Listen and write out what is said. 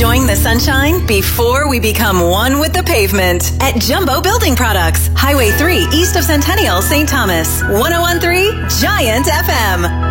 enjoying the sunshine before we become one with the pavement at Jumbo Building Products, Highway 3 east of Centennial, St. Thomas. 101.3 Giant FM.